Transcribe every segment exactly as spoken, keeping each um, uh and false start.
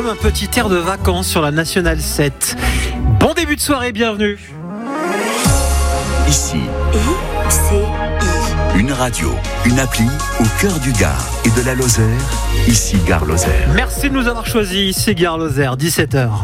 comme un petit air de vacances sur la Nationale sept. Bon début de soirée, bienvenue. Ici, I C I. une radio, une appli au cœur du Gard et de la Lozère. Ici, Gare Lozère. Merci de nous avoir choisis, c'est Gare Lozère, dix-sept heures.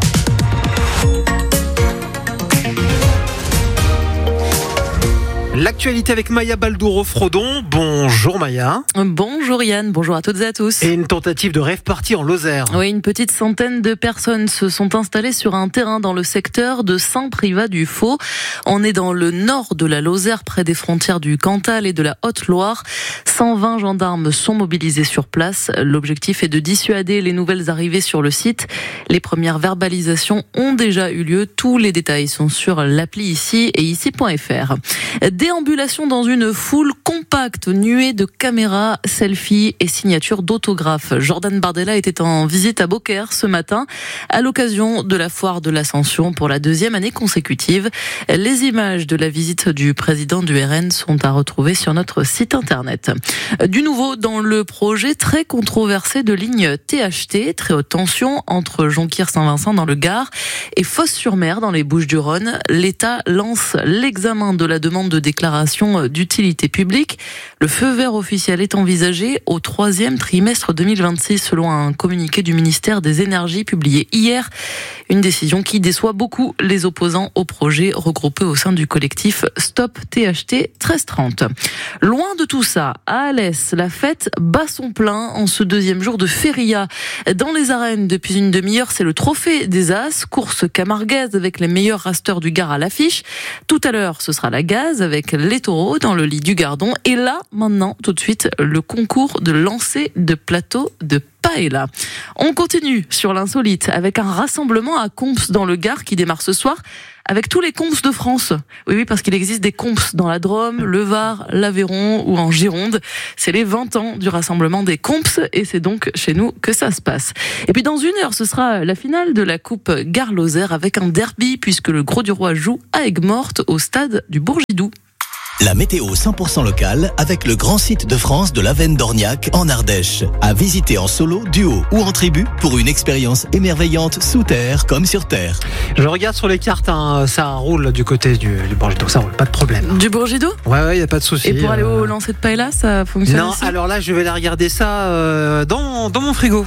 L'actualité avec Maya Baldouro-Frodon. Bonjour Maya. Bonjour Yann, bonjour à toutes et à tous. Et une tentative de rave party en Lozère. Oui, une petite centaine de personnes se sont installées sur un terrain dans le secteur de Saint-Privat-du-Faux. On est dans le nord de la Lozère, près des frontières du Cantal et de la Haute-Loire. cent vingt gendarmes sont mobilisés sur place. L'objectif est de dissuader les nouvelles arrivées sur le site. Les premières verbalisations ont déjà eu lieu. Tous les détails sont sur l'appli ici et ici point f r. Déambulation dans une foule compacte, nuée de caméras, selfies et signatures d'autographes. Jordan Bardella était en visite à Beaucaire ce matin à l'occasion de la foire de l'Ascension pour la deuxième année consécutive. Les images de la visite du président du R N sont à retrouver sur notre site internet. Du nouveau dans le projet très controversé de ligne T H T, très haute tension, entre Jonquière-Saint-Vincent dans le Gard et Fos-sur-Mer dans les Bouches-du-Rhône. L'État lance l'examen de la demande de déclaration d'utilité publique. Le feu vert officiel est envisagé au troisième trimestre deux mille vingt-six selon un communiqué du ministère des Énergies publié hier. Une décision qui déçoit beaucoup les opposants au projet regroupés au sein du collectif Stop T H T treize trente. Loin de tout ça, à Alès, la fête bat son plein en ce deuxième jour de feria. Dans les arènes, depuis une demi-heure, c'est le trophée des As, course camarguaise avec les meilleurs rasteurs du Gard à l'affiche. Tout à l'heure, ce sera la gaze avec les taureaux dans le lit du Gardon. Et là, maintenant, tout de suite, le concours de lancer de plateau de paella. On continue sur l'insolite avec un rassemblement à Comps dans le Gard qui démarre ce soir avec tous les Comps de France. Oui, oui, parce qu'il existe des Comps dans la Drôme, le Var, l'Aveyron ou en Gironde. C'est les vingt ans du rassemblement des Comps et c'est donc chez nous que ça se passe. Et puis dans une heure, ce sera la finale de la Coupe Gare Lozère avec un derby puisque le Gros du Roi joue à Aigues-Mortes au stade du Bourgidou. La météo cent pour cent locale avec le grand site de France de l'Avenne d'Orniac en Ardèche. À visiter en solo, duo ou en tribu pour une expérience émerveillante sous terre comme sur terre. Je regarde sur les cartes, hein, ça roule du côté du, du Bourgidou, ça roule, pas de problème. Du Bourgidou ? Ouais, ouais, y a pas de souci. Et pour euh... aller au lancer de paella, ça fonctionne Non, aussi ? alors là, je vais aller regarder ça euh, dans, dans mon frigo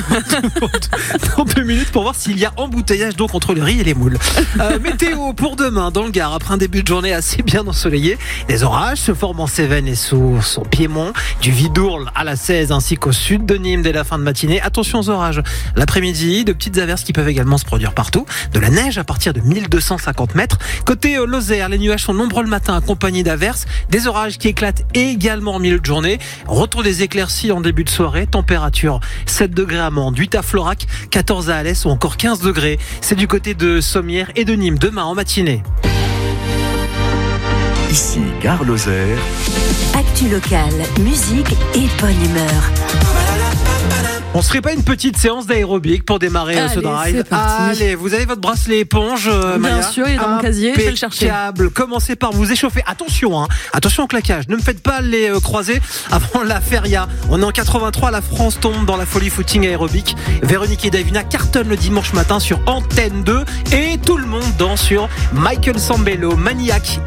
dans, dans deux minutes pour voir s'il y a embouteillage donc entre le riz et les moules. Euh, météo pour demain dans le Gard, après un début de journée assez bien ensoleillé. Les orages se forment en Cévennes et sous son Piémont, du Vidourle à la Cèze ainsi qu'au sud de Nîmes dès la fin de matinée. Attention aux orages l'après-midi, de petites averses qui peuvent également se produire partout. De la neige à partir de mille deux cent cinquante mètres. Côté euh, Lozère, les nuages sont nombreux le matin accompagnés d'averses. Des orages qui éclatent également en milieu de journée. Retour des éclaircies en début de soirée. Température sept degrés à Mende, huit à Florac, quatorze à Alès ou encore quinze degrés. C'est du côté de Sommières et de Nîmes demain en matinée. Ici, Gare Lozère. Actu locale, musique et bonne humeur. On se ferait pas une petite séance d'aérobic pour démarrer Allez, ce drive? c'est parti. Allez, vous avez votre bracelet éponge, euh, Bien Maya. sûr, il est dans mon casier, je vais le chercher. Impeccable. Commencez par vous échauffer. Attention, hein. Attention au claquage. Ne me faites pas les euh, croiser avant la feria. On est en quatre-vingt-trois. La France tombe dans la folie footing aérobic. Véronique et Davina cartonnent le dimanche matin sur Antenne deux et tout le monde danse sur Michael Sambello, Maniac.